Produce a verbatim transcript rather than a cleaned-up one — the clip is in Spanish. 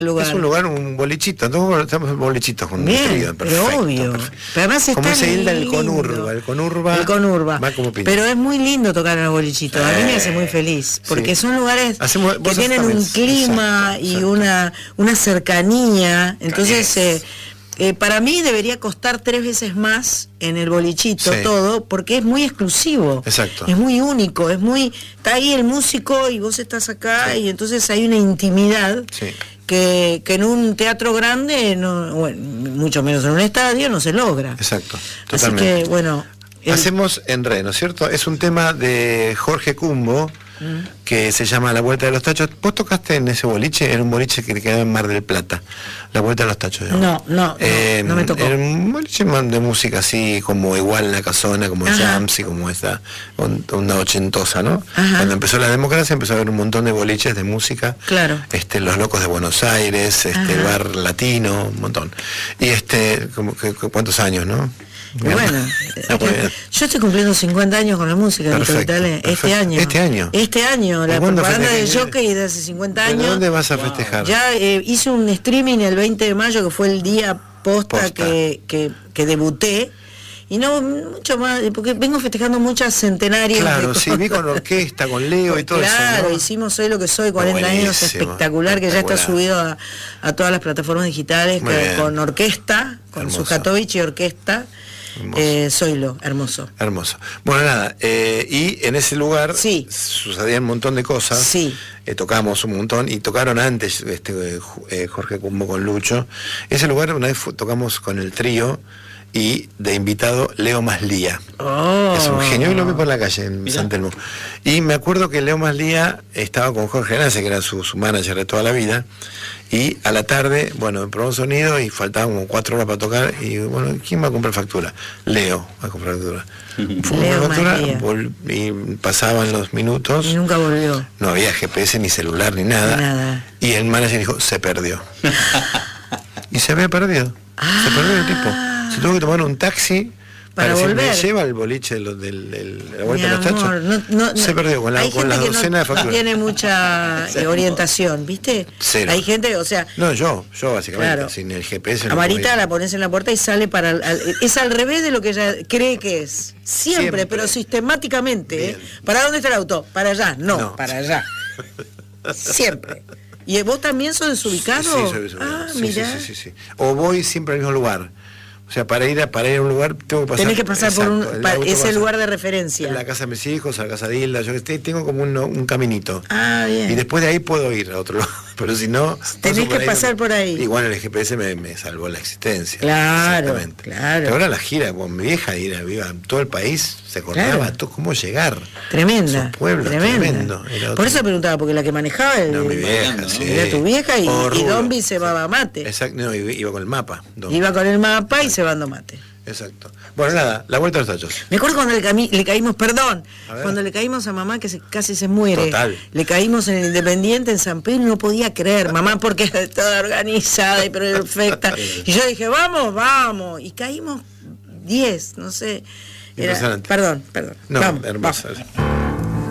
lugar. Es un lugar, un bolichito, entonces estamos en bolichitos con Bien, querido, perfecto, pero obvio. perfecto. Pero además es como tan dice Hilda, el lindo. conurba, el conurba, el conurba. va como piña. Pero es muy lindo tocar en los bolichitos, a mí me hace muy feliz, porque sí. son lugares Hacemos, que tienen un clima exacto, y exacto. una una cercanía, entonces eh, eh, para mí debería costar tres veces más en el bolichito, sí. todo, porque es muy exclusivo, exacto. es muy único, es muy, está ahí el músico y vos estás acá, sí. y entonces hay una intimidad sí. que, que en un teatro grande, no, bueno, mucho menos en un estadio, no se logra. Exacto, totalmente. Así que, bueno... El... Hacemos en re, ¿no es cierto? Es un tema de Jorge Cumbo, mm. que se llama La Vuelta de los Tachos. ¿Vos tocaste en ese boliche? Era un boliche que quedaba en Mar del Plata. La Vuelta de los Tachos, digamos. No, no, eh, no, no me tocó. Era un boliche de música así, como igual La Casona, como el Jams y como esta, una ochentosa, ¿no? Ajá. Cuando empezó la democracia empezó a haber un montón de boliches de música. Claro. Este, Los Locos de Buenos Aires, este, el Bar Latino, un montón. Y este, como que, ¿cuántos años, no? Bueno, yo estoy cumpliendo cincuenta años con la música, perfecto, Vitale, perfecto. este año. Este año. Este año, la propaganda de Jockey de hace cincuenta años. ¿Dónde vas a festejar? Ya eh, hice un streaming el veinte de mayo, que fue el día posta, posta. Que, que, que debuté. Y no mucho más, porque vengo festejando muchas centenarios. Claro, sí, vi con orquesta, con Leo y todo claro, eso. Claro, ¿no? Hicimos Soy lo que soy, cuarenta años, espectacular, que ya está subido a, a todas las plataformas digitales, que, con orquesta, con Sujatovich y orquesta. Eh, Zoilo, hermoso. Hermoso. Bueno, nada, eh, y en ese lugar sí. sucedían un montón de cosas. Sí. Eh, tocamos un montón y tocaron antes este eh, Jorge Cumbo con Lucho. Ese lugar una vez fue, tocamos con el trío y de invitado Leo Maslía. Oh. Es un genio y lo vi por la calle en San Telmo. Y me acuerdo que Leo Maslía estaba con Jorge Nace, que era su, su manager de toda la vida. Y a la tarde, bueno, probó sonido y faltaban como cuatro horas para tocar. Y bueno, ¿quién va a comprar factura? Leo va a comprar factura. Fue a comprar factura y pasaban los minutos. Y nunca volvió. No había G P S ni celular ni nada. nada. Y el manager dijo, se perdió. Y se había perdido. Ah. Se perdió el tipo. Se tuvo que tomar un taxi. Para Para volver. Me lleva el boliche del, del, del, de la Vuelta Mi de los Tachos. amor, no, no, se perdió con la, con la docena no, de facturas. No tiene mucha eh, orientación, ¿viste? Cero. Hay gente, o sea... No, yo, yo básicamente, claro. sin el G P S. A no Marita podía. la pones en la puerta y sale para... Al, es al revés de lo que ella cree que es. Siempre, Siempre. pero sistemáticamente. ¿eh? ¿Para dónde está el auto? Para allá. No, no. para allá. Siempre. ¿Y vos también sos desubicado? Sí, sí, soy desubicado. Ah, sí, mirá. Sí, sí, sí, sí. O voy siempre al mismo lugar. O sea, para ir a, para ir a un lugar tengo que pasar. Tenés que pasar exacto, por un, para ese pasa, lugar de referencia. En la casa de mis hijos, a la casa de Hilda, yo tengo como un, un caminito. Ah, bien. Y después de ahí puedo ir a otro lugar. Pero si no... Tenés que por pasar ahí, por ahí. Igual el G P S me, me salvó la existencia. Claro, exactamente. claro. Pero ahora la gira con mi vieja, ir a viva todo el país, se acordaba claro. todo, cómo llegar. Tremenda. Su pueblo, tremenda. tremendo. Por eso preguntaba, porque la que manejaba el, no, mi vieja, ¿no? sí. Era tu vieja y, oh, y Dombi se va a mate. Exacto, no, iba con el mapa. Dombi. Iba con el mapa y se va a mate. Exacto. Bueno, nada, la Vuelta a los Tachos. Me acuerdo cuando le, cami- le caímos, perdón, cuando le caímos a mamá que se, casi se muere. Total. Le caímos en el Independiente, en San Pedro, y no podía creer, mamá, porque era toda organizada y perfecta. Y yo dije, vamos, vamos. Y caímos diez, no sé. Era, perdón, perdón. No, vamos, hermosa. Vamos.